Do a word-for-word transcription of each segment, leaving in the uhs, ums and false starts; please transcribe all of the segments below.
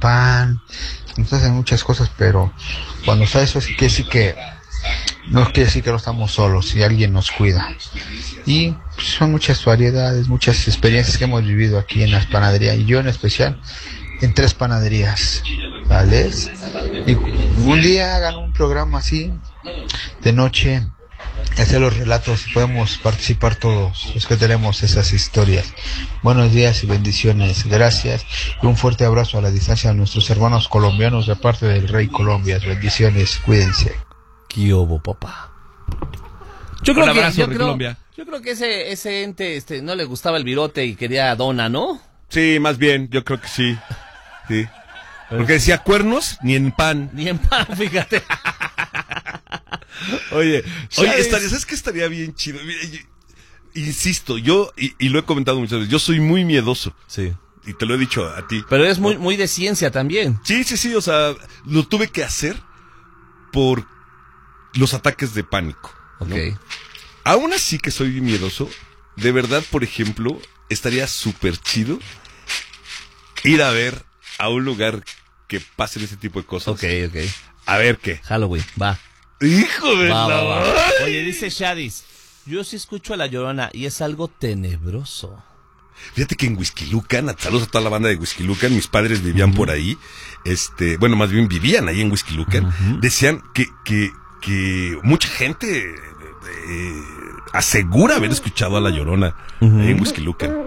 pan, nos hacen muchas cosas, pero cuando está eso sí que sí que no quiere decir que no estamos solos, si alguien nos cuida. Y pues, son muchas variedades, muchas experiencias que hemos vivido aquí en las panaderías, y yo en especial en tres panaderías, ¿vale? Y un día hagan un programa así de noche, hacer los relatos y podemos participar todos los que tenemos esas historias. Buenos días y bendiciones, gracias y un fuerte abrazo a la distancia a nuestros hermanos colombianos de parte del Rey Colombia. Bendiciones, cuídense. ¿Qué hubo, papá? Yo creo un que abrazo, yo Rey creo, Colombia. yo creo que ese ese ente este no le gustaba el virote y quería dona, ¿no? Sí, más bien, yo creo que sí. Sí. Porque decía cuernos ni en pan. Ni en pan, fíjate. Oye, ¿sabes? oye, estaría, ¿sabes qué estaría bien chido? Mira, yo, insisto, yo, y, y lo he comentado muchas veces, yo soy muy miedoso. Sí. Y te lo he dicho a ti. Pero es muy, muy de ciencia también. Sí, sí, sí, o sea, lo tuve que hacer por los ataques de pánico, ¿no? Ok. Aún así que soy miedoso, de verdad, por ejemplo, estaría súper chido ir a ver a un lugar que pasen ese tipo de cosas. Ok, ok. A ver qué. Halloween, va. Hijo de Va, la... va, va. Oye, dice Shadis, yo sí escucho a La Llorona y es algo tenebroso. Fíjate que en Huixquilucan, saludos a toda la banda de Huixquilucan, mis padres vivían uh-huh. por ahí, este, bueno, más bien vivían ahí en Huixquilucan, uh-huh. decían que, que, que mucha gente eh, asegura haber escuchado a La Llorona uh-huh. ahí en Huixquilucan.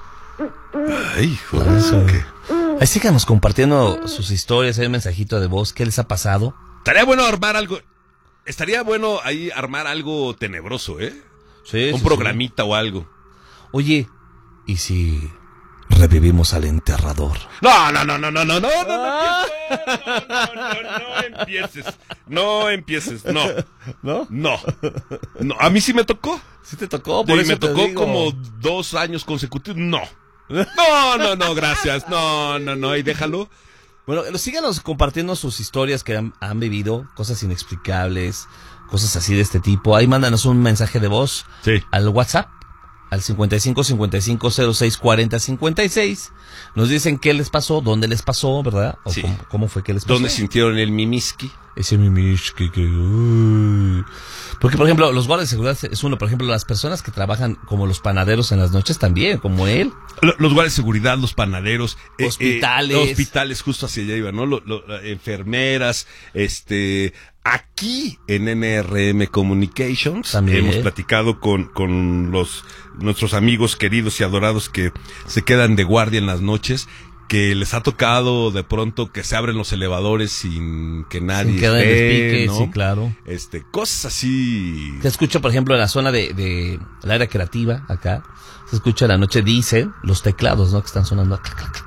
Ay, hijo de eso, ¿qué? Ahí síganos compartiendo sus historias, hay un mensajito de voz, ¿qué les ha pasado? Estaría bueno armar algo, estaría bueno ahí armar algo tenebroso, ¿eh? Sí, un sí, programita sí. o algo. Oye, ¿y si revivimos al enterrador? No, no, no, no, no, no, no, no, no, no, no, no, no empieces, no empieces, no, ¿no? No, no, a mí sí me tocó. Sí te tocó, por y eso me te tocó digo. como dos años consecutivos, no. No, no, no, gracias, no, no, no, y déjalo. Bueno, síganos compartiendo sus historias que han, han vivido, cosas inexplicables, cosas así de este tipo. Ahí mándanos un mensaje de voz sí. al WhatsApp, al cincuenta y cinco cincuenta y cinco cero seis cuarenta cincuenta y seis. Nos dicen qué les pasó, dónde les pasó, ¿verdad? O sí. cómo, cómo fue que les pasó. ¿Dónde sintieron el mimiski? Ese mimiski que... Uy. Porque, por ejemplo, los guardias de seguridad es uno. Por ejemplo, las personas que trabajan como los panaderos en las noches también, como él. Los guardias de seguridad, los panaderos. Hospitales. Eh, eh, hospitales, justo hacia allá iba, ¿no? Lo, lo, enfermeras, este... Aquí en N R M Communications también hemos platicado con, con los nuestros amigos queridos y adorados que se quedan de guardia en las noches, que les ha tocado de pronto que se abren los elevadores sin que nadie sin que nadie esté, pique, ¿no? Sí, claro. Este, cosas así. Se escucha, por ejemplo, en la zona de, de el área creativa, acá, se escucha en la noche, dicen, los teclados, ¿no? Que están sonando.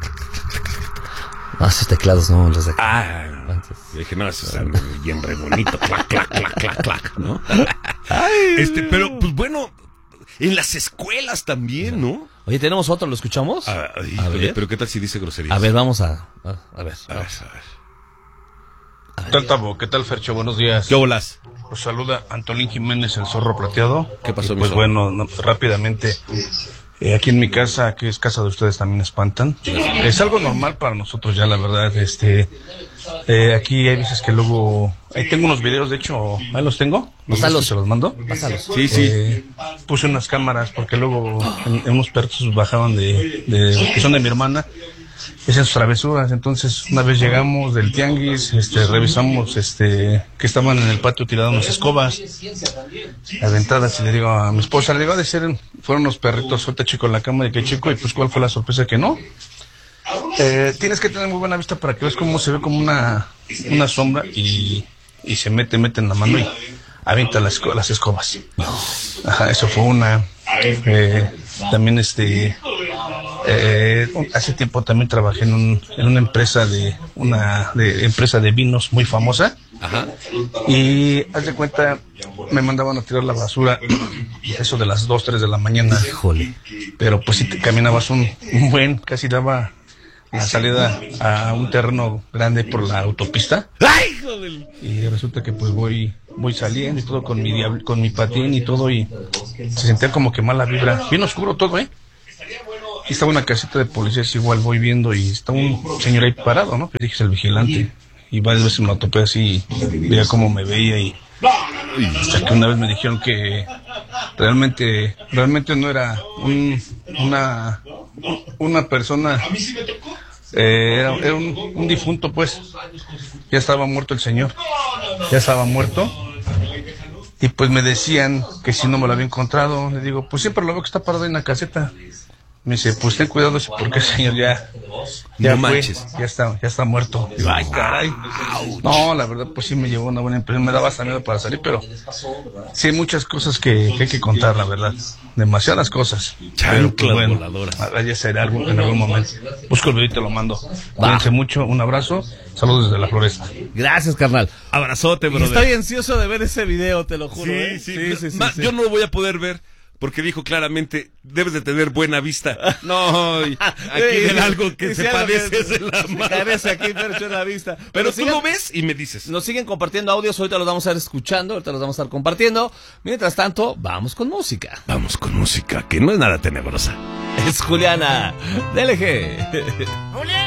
No, esos teclados no, los de acá. Ah, yo dije, no, esos están bien re bonito, clac, clac, clac, clac, clac, ¿no? Este, pero, pues bueno, en las escuelas también, ¿no? Oye, tenemos otro, ¿lo escuchamos? Ah, ay, a oye, ver. pero ¿qué tal si dice groserías? A ver, vamos a, a, a ver. A ver, a ver. ¿Qué tal, Tabo? ¿Qué tal, Fercho? Buenos días. ¿Qué bolas? Os saluda Antolín Jiménez, el zorro plateado. ¿Qué pasó, y mi Pues zorro? bueno, no, rápidamente, eh, aquí en mi casa, que es casa de ustedes, también espantan. Es algo normal para nosotros ya, la verdad. Este, eh, aquí hay veces que luego... Ahí tengo unos videos, de hecho, ahí los tengo. No sé si se los mando. Pásalos. Sí, sí. Eh, puse unas cámaras porque luego en, en unos perros bajaban de, de... que son de mi hermana. Hacen sus travesuras. Entonces una vez llegamos del tianguis, este, revisamos este que estaban en el patio tiradas unas escobas aventadas, y le digo a mi esposa, le digo, ha de ser, fueron unos perritos, suelta chico en la cama, de que chico, y pues cuál fue la sorpresa, que no. Eh, tienes que tener muy buena vista para que veas cómo se ve como una, una sombra y, y se mete, mete en la mano y avienta las, las escobas. Ajá, eso fue una. Eh, también este eh, hace tiempo también trabajé en, un, en una empresa de una de, empresa de vinos muy famosa. Ajá. Y haz de cuenta, me mandaban a tirar la basura eso de las dos, tres de la mañana. Híjole. Pero pues si te caminabas un, un buen, casi daba la salida a un terreno grande por la autopista. ¡Ay, hijo del... Y resulta que pues voy voy saliendo y todo con mi diablo, con mi patín y todo, y se sentía como que mala vibra, bien oscuro todo, ¿eh? y estaba una caseta de policías, igual voy viendo y está un señor ahí parado, ¿no? Yo dije, es el vigilante. Y varias veces me lo topé así, veía cómo me veía y hasta que una vez me dijeron que realmente, realmente no era un, una, una persona, eh, era, era un, un difunto, pues. Ya estaba muerto el señor, ya estaba muerto. Y pues me decían que si no me lo había encontrado, le digo, pues siempre lo veo que está parado en la caseta. Me dice, pues ten cuidado porque el señor ya, ya no fue, manches. ya está, ya está muerto. Digo, ay, caray. No, la verdad, pues sí me llevó una buena impresión, me daba hasta miedo para salir, pero sí hay muchas cosas que, que hay que contar, la verdad. Demasiadas cosas. Pero pues bueno, ahora ya será algo en algún momento. Busco el video y te lo mando. Cuídense mucho, un abrazo, saludos desde la Floresta. Gracias, carnal. Abrazote, brother. Estoy ansioso de ver ese video, te lo juro. Sí, ¿eh? sí, sí, sí, sí, Ma, sí. Yo no lo voy a poder ver porque dijo claramente, debes de tener buena vista. No, y aquí del algo que se padece es de la mano. Parece aquí, pero en la vista. Pero, Pero tú sigan, lo ves y me dices. nos siguen compartiendo audios, ahorita los vamos a estar escuchando, ahorita los vamos a estar compartiendo. Mientras tanto, vamos con música. Vamos con música, que no es nada tenebrosa. Es Juliana, D L G. Juliana.